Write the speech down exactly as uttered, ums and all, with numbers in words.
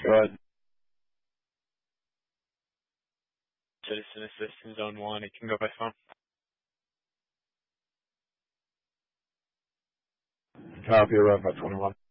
Go ahead. Citizen Assistant Zone one. It can go by phone. Copy, around five twenty-one.